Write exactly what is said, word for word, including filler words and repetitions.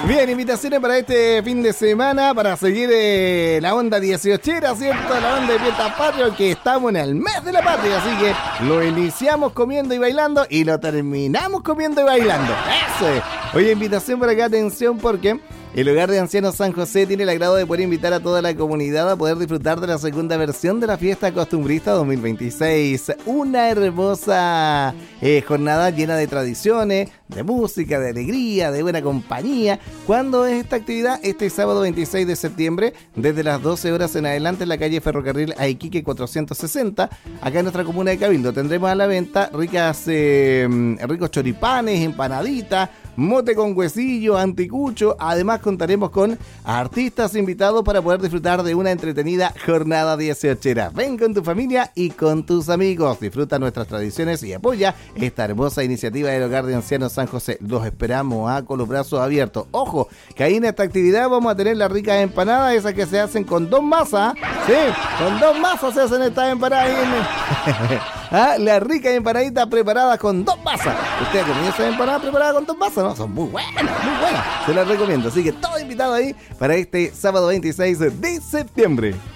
Bien, invitaciones para este fin de semana para seguir eh, la onda dieciochera, ¿cierto? La onda de fiesta patria, que estamos en el mes de la patria, así que lo iniciamos comiendo y bailando y lo terminamos comiendo y bailando. Eso es. Oye, invitación por acá, atención, porque el Hogar de Ancianos San José tiene el agrado de poder invitar a toda la comunidad a poder disfrutar de la segunda versión de la Fiesta Costumbrista dos mil veintiséis. Una hermosa eh, jornada llena de tradiciones, de música, de alegría, de buena compañía. ¿Cuándo es esta actividad? Este sábado veintiséis de septiembre, desde las doce horas en adelante, en la calle Ferrocarril a Iquique cuatrocientos sesenta, acá en nuestra comuna de Cabildo. Tendremos a la venta ricas, eh, ricos choripanes, empanaditas, mote con huesillo, anticucho. Además contaremos con artistas invitados para poder disfrutar de una entretenida jornada dieciochera. Ven con tu familia y con tus amigos. Disfruta nuestras tradiciones y apoya esta hermosa iniciativa del Hogar de Ancianos San José. Los esperamos a con los brazos abiertos. Ojo, que ahí en esta actividad vamos a tener las ricas empanadas, esas que se hacen con dos masas. Sí, con dos masas se hacen estas empanadas. ¿Ah? Las ricas empanaditas preparadas con dos masas. ¿Usted ha comido esas empanadas preparadas con dos masas? No, son muy buenas, muy buenas. Se las recomiendo. Así que todo invitado ahí para este sábado veintiséis de septiembre.